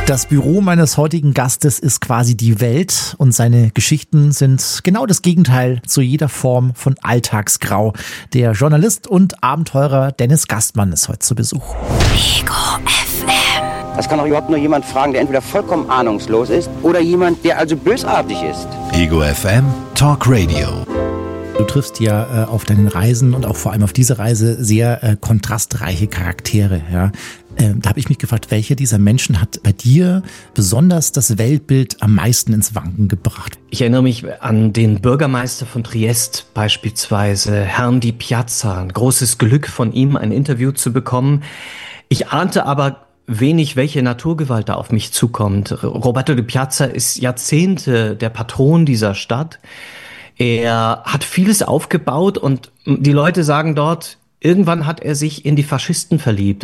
Das Büro meines heutigen Gastes ist quasi die Welt und seine Geschichten sind genau das Gegenteil zu jeder Form von Alltagsgrau. Der Journalist und Abenteurer Dennis Gastmann ist heute zu Besuch. Ego FM. Das kann doch überhaupt nur jemand fragen, der entweder vollkommen ahnungslos ist oder jemand, der also bösartig ist. Ego FM Talk Radio. Du triffst ja auf deinen Reisen und auch vor allem auf diese Reise sehr kontrastreiche Charaktere. Ja. Da habe ich mich gefragt, welcher dieser Menschen hat bei dir besonders das Weltbild am meisten ins Wanken gebracht? Ich erinnere mich an den Bürgermeister von Triest beispielsweise, Herrn Di Piazza. Ein großes Glück von ihm, ein Interview zu bekommen. Ich ahnte aber wenig, welche Naturgewalt da auf mich zukommt. Roberto Di Piazza ist Jahrzehnte der Patron dieser Stadt. Er hat vieles aufgebaut und die Leute sagen dort, irgendwann hat er sich in die Faschisten verliebt.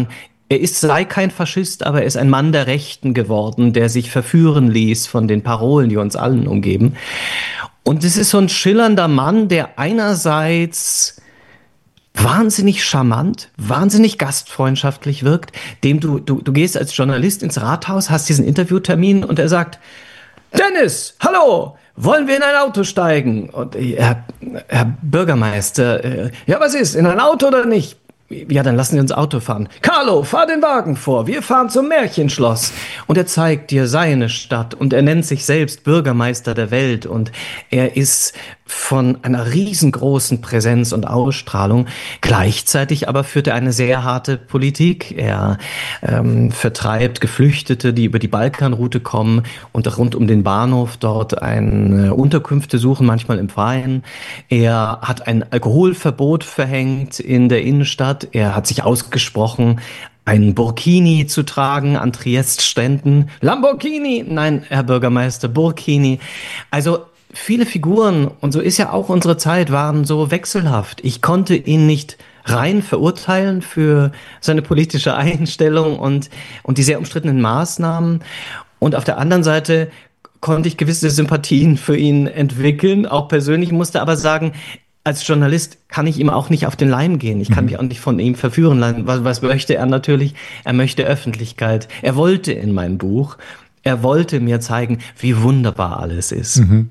Sei kein Faschist, aber er ist ein Mann der Rechten geworden, der sich verführen ließ von den Parolen, die uns allen umgeben. Und es ist so ein schillernder Mann, der einerseits wahnsinnig charmant, wahnsinnig gastfreundschaftlich wirkt, dem du gehst als Journalist ins Rathaus, hast diesen Interviewtermin und er sagt, Dennis, hallo! Wollen wir in ein Auto steigen? Und Herr Bürgermeister, ja, was ist? In ein Auto oder nicht? Ja, dann lassen Sie uns Auto fahren. Carlo, fahr den Wagen vor. Wir fahren zum Märchenschloss. Und er zeigt dir seine Stadt und er nennt sich selbst Bürgermeister der Welt und er ist von einer riesengroßen Präsenz und Ausstrahlung. Gleichzeitig aber führt er eine sehr harte Politik. Er vertreibt Geflüchtete, die über die Balkanroute kommen und rund um den Bahnhof dort Unterkünfte suchen, manchmal im Freien. Er hat ein Alkoholverbot verhängt in der Innenstadt. Er hat sich ausgesprochen, einen Burkini zu tragen an Triest-Ständen. Lamborghini! Nein, Herr Bürgermeister, Burkini. Also viele Figuren, und so ist ja auch unsere Zeit, waren so wechselhaft. Ich konnte ihn nicht rein verurteilen für seine politische Einstellung und die sehr umstrittenen Maßnahmen. Und auf der anderen Seite konnte ich gewisse Sympathien für ihn entwickeln, auch persönlich, musste aber sagen, als Journalist kann ich ihm auch nicht auf den Leim gehen. Ich kann mich auch nicht von ihm verführen lassen. Was möchte er natürlich? Er möchte Öffentlichkeit. Er wollte in mein Buch, er wollte mir zeigen, wie wunderbar alles ist. Mhm.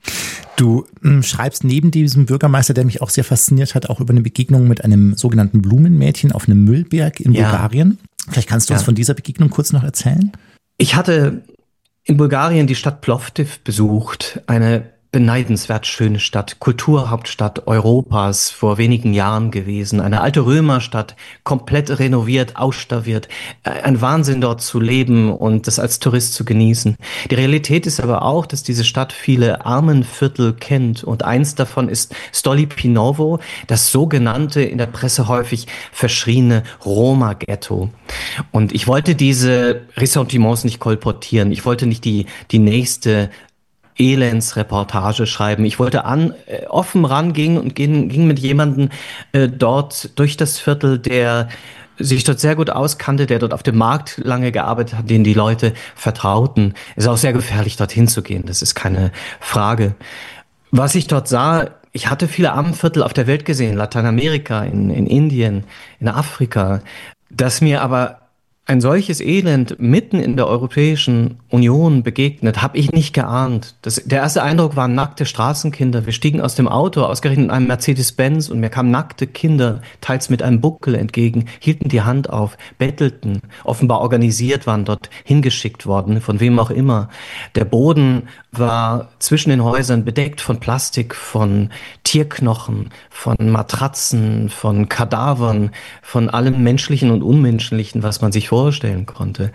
Du schreibst neben diesem Bürgermeister, der mich auch sehr fasziniert hat, auch über eine Begegnung mit einem sogenannten Blumenmädchen auf einem Müllberg in Bulgarien. Vielleicht kannst du uns von dieser Begegnung kurz noch erzählen? Ich hatte in Bulgarien die Stadt Plovdiv besucht, eine beneidenswert schöne Stadt, Kulturhauptstadt Europas, vor wenigen Jahren gewesen. Eine alte Römerstadt, komplett renoviert, ausstaffiert. Ein Wahnsinn, dort zu leben und das als Tourist zu genießen. Die Realität ist aber auch, dass diese Stadt viele Armenviertel kennt. Und eins davon ist Stolypinovo, das sogenannte, in der Presse häufig verschriene Roma-Ghetto. Und ich wollte diese Ressentiments nicht kolportieren. Ich wollte nicht die nächste Elendsreportage schreiben. Ich wollte offen rangehen und ging mit jemandem dort durch das Viertel, der sich dort sehr gut auskannte, der dort auf dem Markt lange gearbeitet hat, den die Leute vertrauten. Es ist auch sehr gefährlich, dorthin zu gehen, das ist keine Frage. Was ich dort sah, ich hatte viele Armenviertel auf der Welt gesehen, Lateinamerika, in Indien, in Afrika, dass mir aber ein solches Elend mitten in der Europäischen Union begegnet, habe ich nicht geahnt. Der erste Eindruck waren nackte Straßenkinder. Wir stiegen aus dem Auto, ausgerechnet in einem Mercedes-Benz, und mir kamen nackte Kinder, teils mit einem Buckel entgegen, hielten die Hand auf, bettelten, offenbar organisiert, waren dort hingeschickt worden, von wem auch immer. Der Boden war zwischen den Häusern bedeckt von Plastik, von Tierknochen, von Matratzen, von Kadavern, von allem Menschlichen und Unmenschlichen, was man sich vorstellen konnte.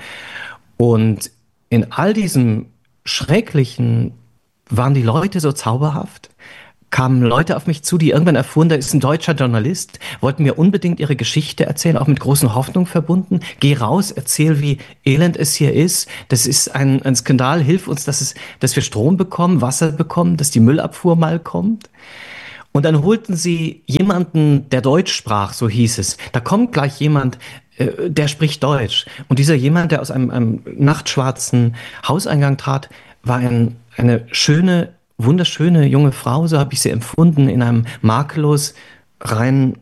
Und in all diesem Schrecklichen waren die Leute so zauberhaft, kamen Leute auf mich zu, die irgendwann erfuhren, da ist ein deutscher Journalist, wollten mir unbedingt ihre Geschichte erzählen, auch mit großen Hoffnungen verbunden. Geh raus, erzähl, wie elend es hier ist. Das ist ein Skandal, hilf uns, dass wir Strom bekommen, Wasser bekommen, dass die Müllabfuhr mal kommt. Und dann holten sie jemanden, der Deutsch sprach, so hieß es. Da kommt gleich jemand, der spricht Deutsch. Und dieser jemand, der aus einem nachtschwarzen Hauseingang trat, war eine schöne, wunderschöne junge Frau, so habe ich sie empfunden, in einem makellos rein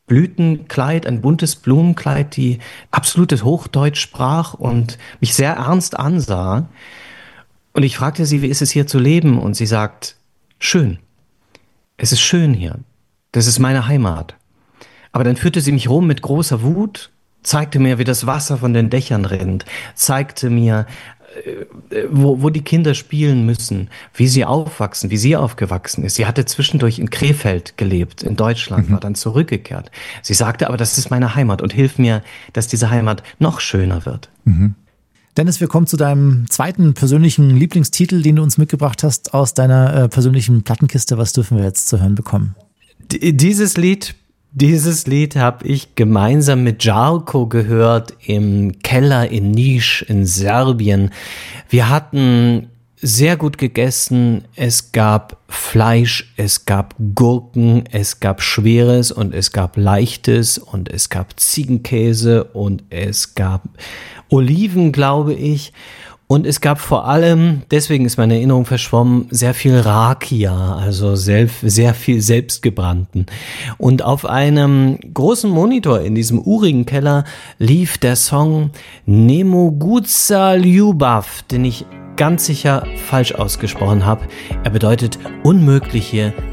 Blütenkleid, ein buntes Blumenkleid, die absolutes Hochdeutsch sprach und mich sehr ernst ansah. Und ich fragte sie, wie ist es hier zu leben? Und sie sagt, schön. Es ist schön hier. Das ist meine Heimat. Aber dann führte sie mich rum mit großer Wut, zeigte mir, wie das Wasser von den Dächern rinnt, zeigte mir, wo die Kinder spielen müssen, wie sie aufwachsen, wie sie aufgewachsen ist. Sie hatte zwischendurch in Krefeld gelebt, in Deutschland, war dann zurückgekehrt. Sie sagte, aber das ist meine Heimat und hilf mir, dass diese Heimat noch schöner wird. Dennis, wir kommen zu deinem zweiten persönlichen Lieblingstitel, den du uns mitgebracht hast aus deiner persönlichen Plattenkiste. Was dürfen wir jetzt zu hören bekommen? Dieses Lied habe ich gemeinsam mit Jarko gehört im Keller in Niš in Serbien. Wir hatten sehr gut gegessen. Es gab Fleisch, es gab Gurken, es gab Schweres und es gab Leichtes und es gab Ziegenkäse und es gab Oliven, glaube ich. Und es gab vor allem, deswegen ist meine Erinnerung verschwommen, sehr viel Rakia, also sehr viel selbstgebrannten. Und auf einem großen Monitor in diesem urigen Keller lief der Song Nemoguza Ljubav, den ich ganz sicher falsch ausgesprochen habe. Er bedeutet unmögliche